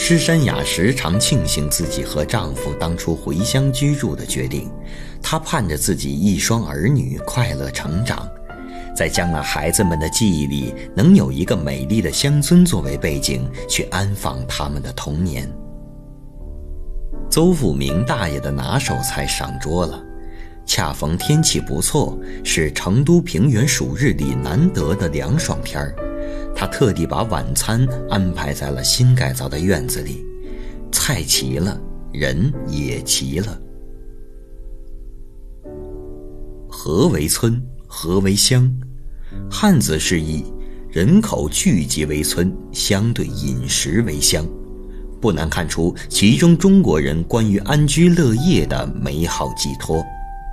施珊雅时常庆幸自己和丈夫当初回乡居住的决定，她盼着自己一双儿女快乐成长，在将来孩子们的记忆里能有一个美丽的乡村作为背景，去安放他们的童年。邹复明大爷的拿手菜上桌了，恰逢天气不错，是成都平原暑日里难得的凉爽天儿。他特地把晚餐安排在了新改造的院子里，菜齐了，人也齐了。何为村？何为乡？汉字释义，人口聚集为村，相对饮食为乡，不难看出其中中国人关于安居乐业的美好寄托。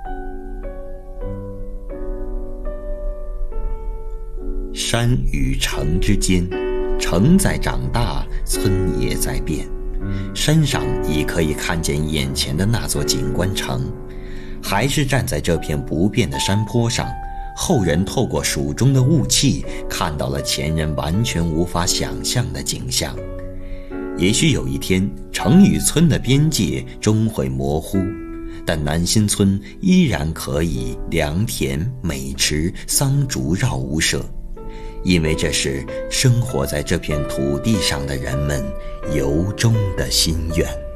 山与城之间，城在长大，村也在变。山上已可以看见眼前的那座景观城，还是站在这片不变的山坡上，后人透过蜀中的雾气，看到了前人完全无法想象的景象。也许有一天，城与村的边界终会模糊，但南新村依然可以良田、美池、桑竹绕屋舍，因为这是生活在这片土地上的人们由衷的心愿。